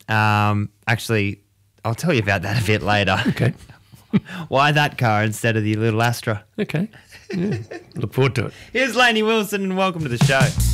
Actually, I'll tell you about that a bit later. Okay. Why that car instead of the little Astra? Okay. Yeah. Look forward to it. Here's Lainey Wilson and welcome to the show.